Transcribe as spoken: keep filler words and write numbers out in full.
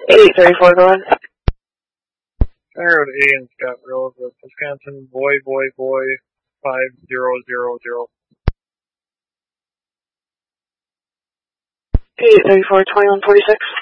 eight thirty-four, go ahead. Road A in Scott Road, Wisconsin, boy, boy, boy, five zero zero zero. eight thirty-four, twenty-one forty-six.